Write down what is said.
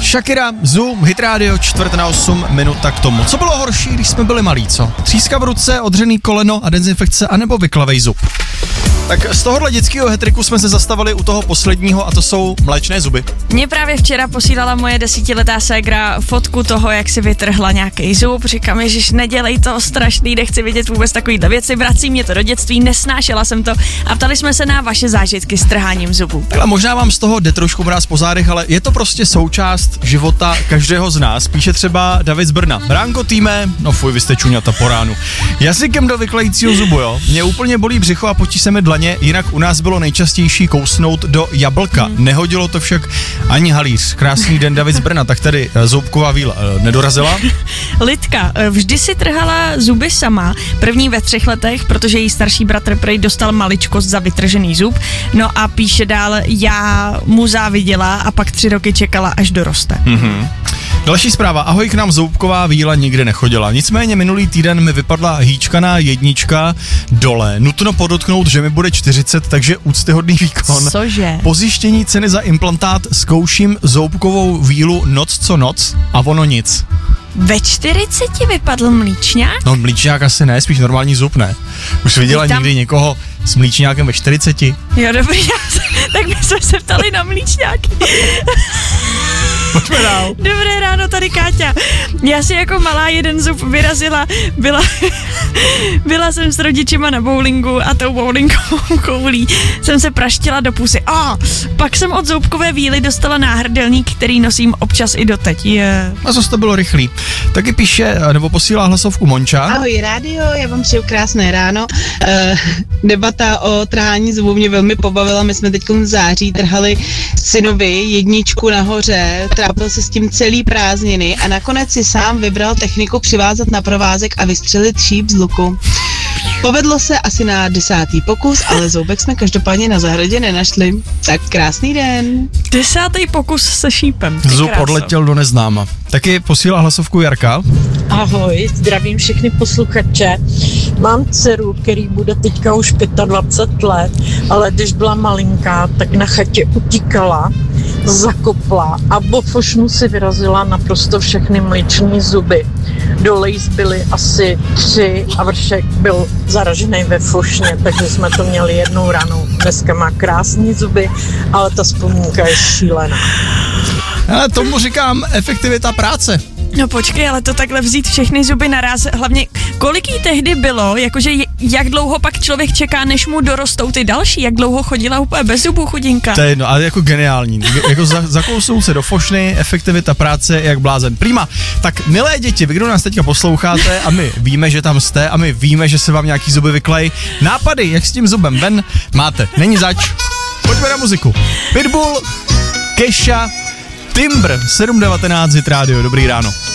Shakira, Zoom, Hit Radio, 7:45 minuta k tomu. Co bylo horší, když jsme byli malí, co? Tříska v ruce, odřený koleno a dezinfekce, anebo vyklavej zub? Tak z tohohle dětského hetriku jsme se zastavili u toho posledního a to jsou mléčné zuby. Mě právě včera posílala moje 10letá ségra fotku toho, jak si vytrhla nějaký zub. Říkám, ježiš, nedělej to, strašný, nechci vidět vůbec takovýhle věci, vrací mě to do dětství, nesnášela jsem to a ptali jsme se na vaše zážitky s trháním zubů. Takhle možná vám z toho jde trošku mráz po zádech, ale je to prostě součást života každého z nás. Píše třeba David z Brna. Bránko týme, no fuj, vy jste čuňata po ránu. Jazykem do vyklejícího zubu, jo. Mě úplně bolí břicho a potí se mi dlaně, jinak u nás bylo nejčastější kousnout do jablka. Nehodilo to však ani halíř. Krásný den, David z Brna, tak tady zoubková víla nedorazila. Lidka vždy si trhala zuby sama, první ve 3 letech, protože její starší bratr prej dostal maličkost za vytržený zub. No a píše dál, já mu záviděla a pak 3 roky čekala, až doroste. Další zpráva. Ahoj, k nám zoubková víla nikdy nechodila. Nicméně minulý týden mi vypadla hýčkaná 1 dole. Nutno podotknout, že mi bude 40, takže úctyhodný výkon. Cože? Po zjištění ceny za implantát zkouším zoubkovou vílu noc co noc a ono nic. Ve 40 vypadl mlíčňák? No mlíčňák asi ne, spíš normální zub, ne. Už viděla někdy někoho s mlíčňákem ve 40? Jo, dobrý, tak my jsme se ptali na mlíčňáky. Pojďme dál. Dobré ráno, tady Káťa. Já si jako malá jeden zub vyrazila, byla jsem s rodičima na bowlingu a tou bowlingovou koulí jsem se praštila do pusy. Pak jsem od zoubkové víly dostala náhrdelník, který nosím občas i doteď. A zase to bylo rychlý. Taky píše, nebo posílá hlasovku Monča. Ahoj rádio, já vám přeju krásné ráno. Debata o trhání zubů mě velmi pobavila. My jsme teď v září trhali synovi 1 nahoře, trápil se s tím celý prázdniny a nakonec si sám vybral techniku přivázat na provázek a vystřelit šíp z luku. Povedlo se asi na 10. pokus, ale zoubek jsme každopádně na zahradě nenašli. Tak krásný den. 10. pokus se šípem. Zub odletěl do neznáma. Taky posílá hlasovku Jarka. Ahoj, zdravím všechny posluchače. Mám dceru, který bude teďka už 25 let, ale když byla malinká, tak na chatě utíkala, zakopla a bofošnu si vyrazila naprosto všechny mléčné zuby. Dole jí zbyly asi 3 a vršek byl zaražený ve fošně, takže jsme to měli 1 ranu. Dneska má krásné zuby, ale ta vzpomínka je šílená. Ale tomu říkám efektivita práce. No počkej, ale to takhle vzít všechny zuby naraz, hlavně kolik jí tehdy bylo, jakože jak dlouho pak člověk čeká, než mu dorostou ty další, jak dlouho chodila úplně bez zubů chudinka. To je jedno, ale jako geniální, jako zakousnou se do fošny, efektivita práce jak blázen. Prima, tak milé děti, vy kdo nás teďka posloucháte a my víme, že tam jste a my víme, že se vám nějaký zuby vyklej, nápady, jak s tím zubem ven, máte, není zač. Pojďme na muziku. Pitbull, Kesha, Timber, 7:19 Hit Radio, dobrý ráno.